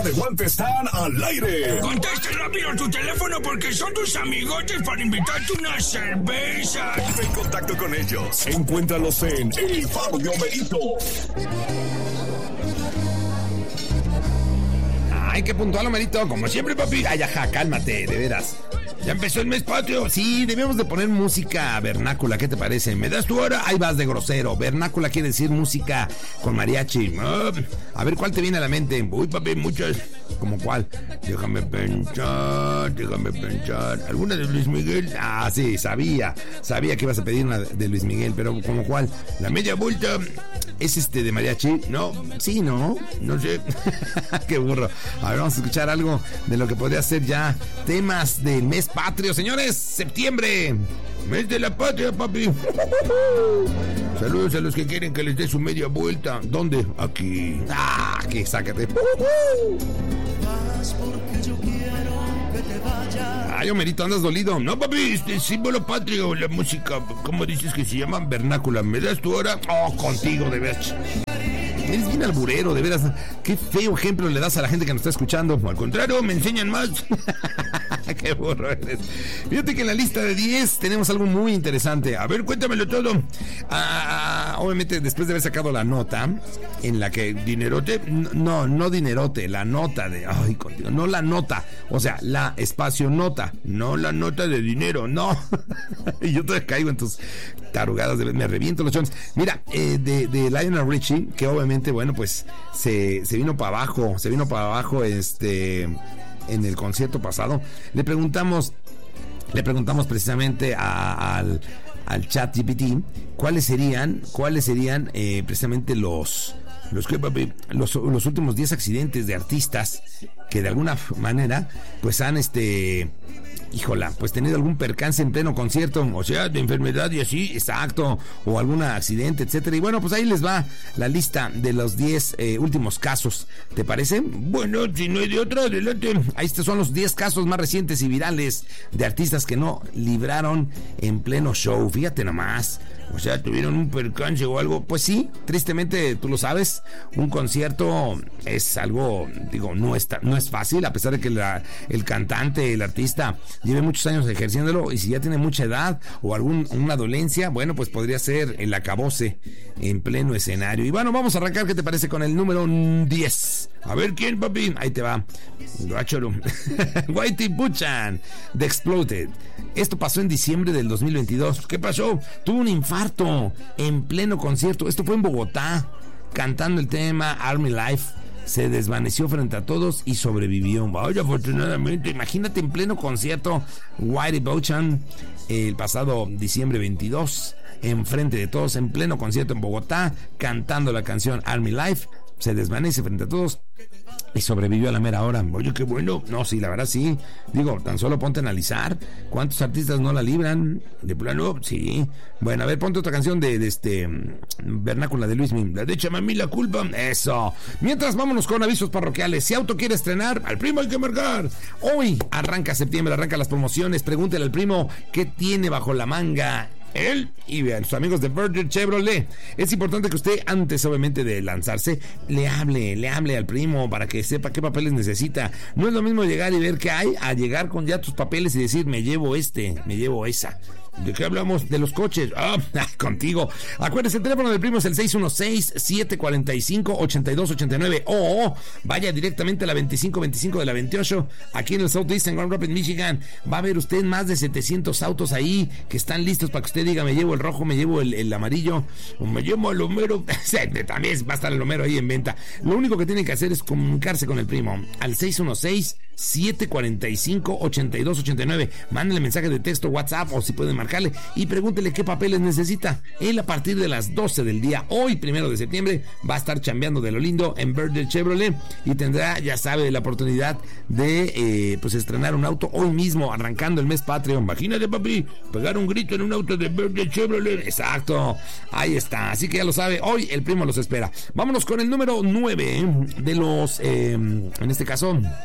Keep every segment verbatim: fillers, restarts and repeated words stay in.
de guante están al aire. Conteste rápido tu teléfono porque son tus amigotes para invitarte una cerveza. Ponte en contacto con ellos. Encuéntralos en El Faro de Homerito. Ay, qué puntual, Homerito. Como siempre, papi. Ay, ajá, cálmate, de veras. ¿Ya empezó el mes patrio? Sí, debemos de poner música vernácula, ¿qué te parece? ¿Me das tu hora? Ahí vas de grosero. Vernácula quiere decir música con mariachi. Oh, a ver, ¿cuál te viene a la mente? Uy, papi, muchas. ¿Cómo cuál? Déjame pensar, déjame pensar. ¿Alguna de Luis Miguel? Ah, sí, sabía. Sabía que ibas a pedir una de Luis Miguel, pero ¿cómo cuál? La media vuelta. ¿Es este de mariachi? No, sí, no, no sé. Qué burro. A ver, vamos a escuchar algo de lo que podría ser ya temas del mes patrio, señores. Septiembre, mes de la patria, papi. Saludos a los que quieren que les dé su media vuelta. ¿Dónde? Aquí. Ah, aquí, sácate. Ay, Homerito, andas dolido. No, papi, este símbolo patrio, la música, ¿cómo dices que se llama? Vernácula. ¿Me das tu hora? Oh, contigo, de veras. Eres bien alburero, de veras. Qué feo ejemplo le das a la gente que nos está escuchando. Al contrario, me enseñan más. Qué burro eres. Fíjate que en la lista de diez tenemos algo muy interesante. A ver, cuéntamelo todo. Ah, obviamente, después de haber sacado la nota en la que dinerote, no, no dinerote, la nota de, ay, contigo, no la nota, o sea, la espacio nota, no la nota de dinero, no. Y yo todavía caigo en tus tarugadas, de, me reviento los chones. Mira, eh, de, de Lionel Richie, que obviamente, bueno, pues se, se vino para abajo, se vino para abajo, este... en el concierto pasado, le preguntamos le preguntamos precisamente a, al, al chat G P T cuáles serían cuáles serían eh, precisamente los los, que, los los últimos diez accidentes de artistas que de alguna manera pues han este híjola, pues tenido algún percance en pleno concierto, o sea, de enfermedad y así, exacto, o algún accidente, etcétera. Y bueno, pues ahí les va la lista de los diez eh, últimos casos, ¿te parece? Bueno, si no hay de otra, adelante. Ahí estos son los diez casos más recientes y virales de artistas que no libraron en pleno show, fíjate nomás. O sea, tuvieron un percance o algo. Pues sí, tristemente, tú lo sabes, un concierto es algo, digo, no está, no es fácil, a pesar de que la, el cantante, el artista, lleve muchos años ejerciéndolo, y si ya tiene mucha edad o alguna dolencia, bueno, pues podría ser el acabose en pleno escenario. Y bueno, vamos a arrancar, ¿qué te parece con el número diez? A ver, ¿quién, papi? Ahí te va. Guachoro. Whitey Buchan, The Exploded. Esto pasó en diciembre del dos mil veintidós. ¿Qué pasó? Tuvo un infarto en pleno concierto. Esto fue en Bogotá, cantando el tema Army Life. Se desvaneció frente a todos y sobrevivió. Vaya, afortunadamente. Imagínate en pleno concierto, Whitey Buchan, el pasado diciembre veintidós, enfrente de todos, en pleno concierto en Bogotá, cantando la canción Army Life. Se desvanece frente a todos y sobrevivió a la mera hora. Oye, qué bueno. No, sí, la verdad sí. Digo, tan solo ponte a analizar cuántos artistas no la libran. De plano, sí. Bueno, a ver, ponte otra canción de, de este vernácula de Luis Miguel. La de Échame a mí la culpa. Eso. Mientras, vámonos con avisos parroquiales. Si auto quiere estrenar, al primo hay que marcar. Hoy arranca septiembre, arranca las promociones. Pregúntele al primo qué tiene bajo la manga él y a sus amigos de Virgil Chevrolet. Es importante que usted, antes obviamente de lanzarse, le hable, le hable al primo para que sepa qué papeles necesita. No es lo mismo llegar y ver qué hay, a llegar con ya tus papeles y decir, me llevo este, me llevo esa. ¿De qué hablamos? De los coches. Ah, contigo. Acuérdese, el teléfono del primo es el seis uno seis, siete cuatro cinco, ocho dos ocho nueve. O oh, oh, vaya directamente a la veinticinco veinticinco de la veintiocho, aquí en el Southeast, en Grand Rapids, Michigan. Va a ver usted más de setecientos autos ahí que están listos para que usted diga, me llevo el rojo, me llevo el, el amarillo, o me llevo el Homero. También va a estar el Homero ahí en venta. Lo único que tiene que hacer es comunicarse con el primo al seis uno seis, siete cuatro cinco, ocho dos ocho nueve. Mándele mensaje de texto, WhatsApp, o si pueden marcarle y pregúntele qué papeles necesita. Él, a partir de las doce del día, hoy primero de septiembre, va a estar chambeando de lo lindo en Virgil Chevrolet y tendrá, ya sabe, la oportunidad de eh, pues estrenar un auto hoy mismo, arrancando el mes patrio. Imagínate, papi, pegar un grito en un auto de Virgil Chevrolet. Exacto, ahí está. Así que ya lo sabe, hoy el primo los espera. Vámonos con el número nueve de los, eh, en este caso,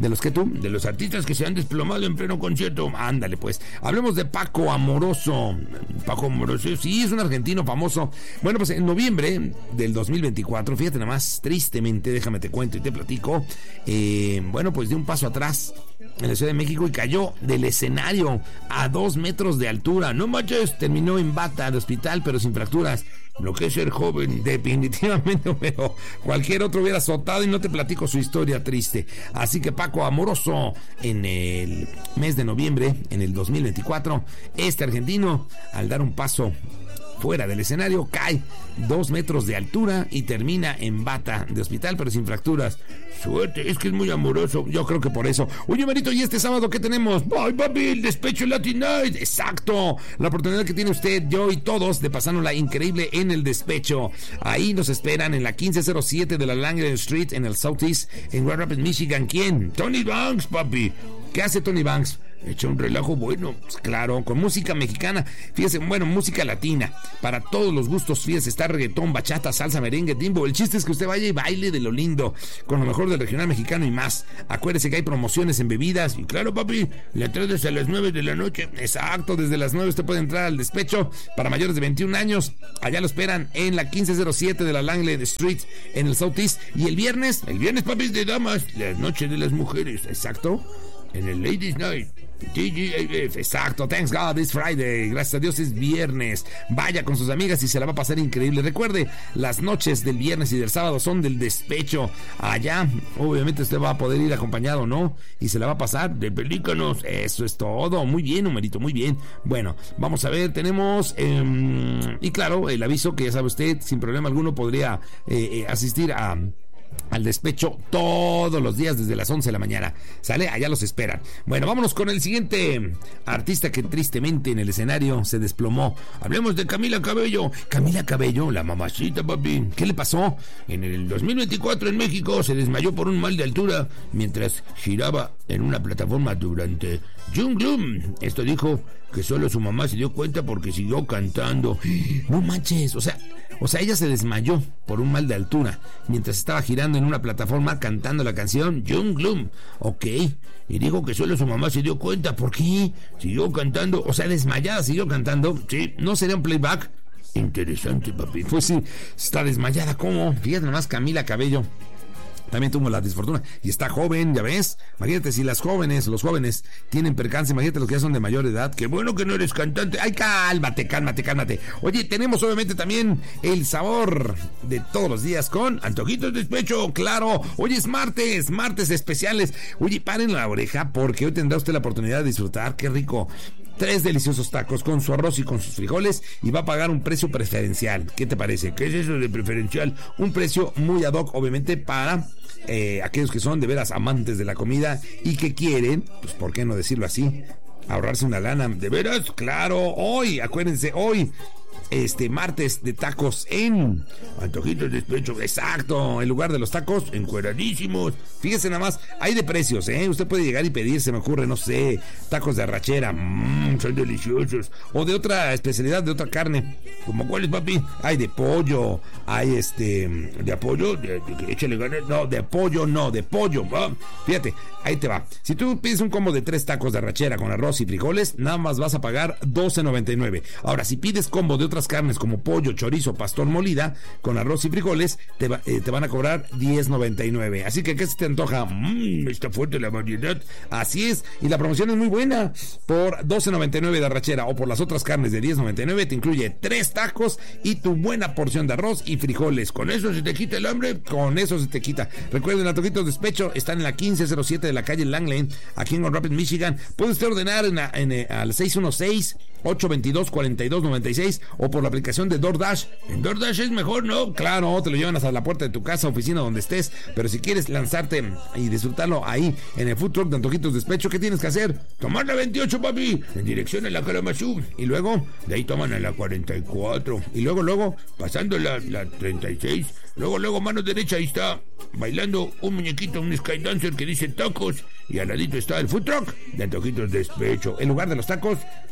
¿De los que tú? De los artistas que se han desplomado en pleno concierto. Ándale, pues. Hablemos de Paco Amoroso. Paco Amoroso, sí, es un argentino famoso. Bueno, pues en noviembre del dos mil veinticuatro, fíjate nada más, tristemente, déjame te cuento y te platico. Eh, bueno, pues dio un paso atrás en la Ciudad de México y cayó del escenario a dos metros de altura. No manches, terminó en bata de hospital, pero sin fracturas. Lo que es ser joven, definitivamente, pero cualquier otro hubiera azotado y no te platico su historia triste. Así que Paco Amoroso, en el mes de noviembre, en el dos mil veinticuatro, este argentino, al dar un paso fuera del escenario, cae dos metros de altura y termina en bata de hospital, pero sin fracturas. Suerte, es que es muy amoroso, yo creo que por eso. Oye, Marito, ¿y este sábado qué tenemos? ¡Ay, papi, el Despecho Latin Night! ¡Exacto! La oportunidad que tiene usted, yo y todos de pasárnosla increíble en el Despecho. Ahí nos esperan en la quince cero siete de la Langland Street, en el Southeast, en Grand Rapids, Michigan. ¿Quién? Tony Banks, papi. ¿Qué hace Tony Banks? Echa un relajo bueno, pues claro, con música mexicana, fíjese, bueno, música latina, para todos los gustos, fíjese, está reggaetón, bachata, salsa, merengue, timbo. El chiste es que usted vaya y baile de lo lindo, con lo mejor del regional mexicano y más. Acuérdese que hay promociones en bebidas, y claro, papi, la entrada es a las nueve de la noche, exacto, desde las nueve usted puede entrar al Despecho, para mayores de veintiún años, allá lo esperan en la quince cero siete de la Langland Street, en el Southeast, y el viernes, el viernes, papi, es de damas, la noche de las mujeres, exacto, en el Ladies Night. T G A F, exacto, thanks God, it's Friday, gracias a Dios es viernes. Vaya con sus amigas y se la va a pasar increíble. Recuerde, las noches del viernes y del sábado son del Despecho. Allá, obviamente usted va a poder ir acompañado, ¿no? Y se la va a pasar de pelícanos. Eso es todo, muy bien, numerito, muy bien. Bueno, vamos a ver, tenemos eh, y claro, el aviso que ya sabe usted, sin problema alguno podría eh, eh, asistir a al Despecho todos los días desde las once de la mañana. ¿Sale? Allá los esperan. Bueno, vámonos con el siguiente artista que tristemente en el escenario se desplomó. Hablemos de Camila Cabello. Camila Cabello, la mamacita, papi. ¿Qué le pasó? En el dos mil veinticuatro en México se desmayó por un mal de altura mientras giraba en una plataforma durante Jung Gloom. Esto dijo que solo su mamá se dio cuenta porque siguió cantando. No manches, o sea, o sea, ella se desmayó por un mal de altura mientras estaba girando en una plataforma cantando la canción Jung Gloom. Ok, y dijo que solo su mamá se dio cuenta. ¿Por qué? Siguió cantando, o sea, desmayada siguió cantando. Sí, ¿no sería un playback? Interesante, papi. Pues sí, está desmayada, ¿cómo? Fíjate nomás, Camila Cabello también tuvo la desfortuna y está joven, ya ves. Imagínate si las jóvenes, los jóvenes tienen percance, imagínate los que ya son de mayor edad. Qué bueno que no eres cantante. Ay, cálmate, cálmate, cálmate. Oye, tenemos obviamente también el sabor de todos los días con Antojitos Despecho, claro. Hoy es martes, martes especiales. Oye, paren la oreja porque hoy tendrá usted la oportunidad de disfrutar, qué rico. Tres deliciosos tacos con su arroz y con sus frijoles y va a pagar un precio preferencial. ¿Qué te parece? ¿Qué es eso de preferencial? Un precio muy ad hoc, obviamente, para eh, aquellos que son de veras amantes de la comida y que quieren, pues por qué no decirlo así, ahorrarse una lana. ¿De veras? Claro, hoy, acuérdense, hoy este martes de tacos en Antojitos Despecho, exacto, en lugar de los tacos encueradísimos. Fíjese nada más, hay de precios, ¿eh? Usted puede llegar y pedir, se me ocurre, no sé, tacos de arrachera, mmm, son deliciosos, o de otra especialidad, de otra carne, como cuáles, papi. Hay de pollo, hay este, de pollo, de, de, de, échale ganas, no, de pollo no, de pollo, ¿va? Fíjate, ahí te va. Si tú pides un combo de tres tacos de arrachera con arroz y frijoles, nada más vas a pagar doce noventa y nueve. Ahora, si pides combo de otras carnes como pollo, chorizo, pastor molida con arroz y frijoles, te, va, eh, te van a cobrar diez noventa y nueve. Así que, ¿qué se te antoja? Mmm, está fuerte la variedad. Así es, y la promoción es muy buena. Por doce noventa y nueve de arrachera o por las otras carnes de diez noventa y nueve te incluye tres tacos y tu buena porción de arroz y frijoles. ¿Con eso se te quita el hambre? Con eso se te quita. Recuerden, Antojitos Despecho están en la quince cero siete de la calle Langland, aquí en Grand Rapids, Michigan. Puede usted ordenar en, en, en, al seis uno seis, ocho dos dos, cuatro dos nueve seis o por la aplicación de DoorDash. En DoorDash es mejor, ¿no? Claro, te lo llevan hasta la puerta de tu casa, oficina, donde estés. Pero si quieres lanzarte y disfrutarlo ahí en el food truck de Antojitos Despecho, ¿qué tienes que hacer? Tomar la veintiocho, papi, en dirección a la Kalamazoo. Y luego, de ahí toman a la cuarenta y cuatro. Y luego, luego, pasando la, la treinta y seis. Luego, luego, mano derecha, ahí está bailando un muñequito, un skydancer que dice tacos. Y al ladito está el food truck de Antojitos Despecho. En lugar de los tacos,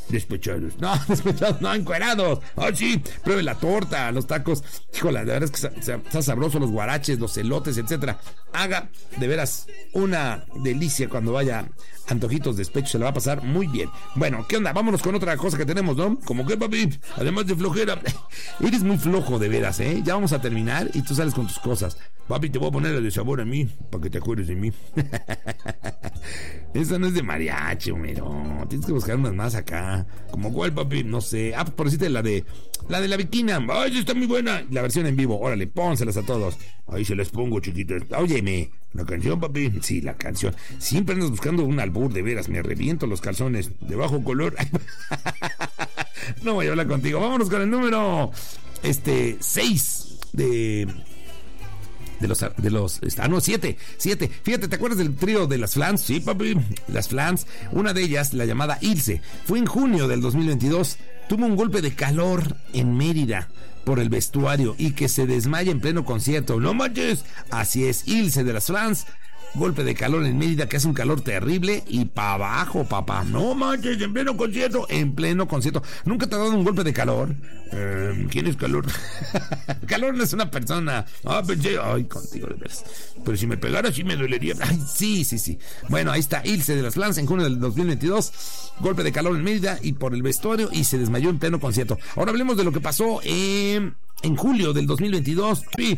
despechados. No, despechados, no, encuerados. Ah, sí, pruebe la torta, los tacos. Híjole, de verdad es que está sabroso, los guaraches, los elotes, etcétera. Haga de veras una delicia cuando vaya antojitos despecho, se la va a pasar muy bien. Bueno, ¿qué onda? Vámonos con otra cosa que tenemos, ¿no? ¿Cómo qué, papi? Además de flojera. Eres muy flojo, de veras, ¿eh? Ya vamos a terminar y tú sales con tus cosas. Papi, te voy a poner el de sabor a mí, para que te acuerdes de mí. Esa no es de mariachi, Homero. Tienes que buscar unas más acá. ¿Como cuál, papi? No sé. Ah, por decirte la de la de la Viquina. Ay, esa está muy buena. La versión en vivo. Órale, pónselas a todos. Ahí se las pongo, chiquitos. Óyeme, ¿la canción, papi? Sí, la canción. Siempre andas buscando un albur, de veras. Me reviento los calzones de bajo color. No voy a hablar contigo. Vámonos con el número este seis de... De los, de los, ah, no, siete, siete. Fíjate, ¿te acuerdas del trío de las Flans? Sí, papi, las Flans. Una de ellas, la llamada Ilse, fue en junio del dos mil veintidós. Tuvo un golpe de calor en Mérida por el vestuario y que se desmaya en pleno concierto. ¡No manches! Así es, Ilse de las Flans. Golpe de calor en Mérida, que hace un calor terrible y para abajo, papá. No manches, en pleno concierto, en pleno concierto. ¿Nunca te ha dado un golpe de calor? Eh, ¿Quién es calor? Calor no es una persona. Ah, pensé, ay, contigo de veras. Pero si me pegara, sí me dolería. Ay, sí, sí, sí. Bueno, ahí está Ilse de las Flans en junio del dos mil veintidós. Golpe de calor en Mérida y por el vestuario y se desmayó en pleno concierto. Ahora hablemos de lo que pasó en, en julio del dos mil veintidós. Sí.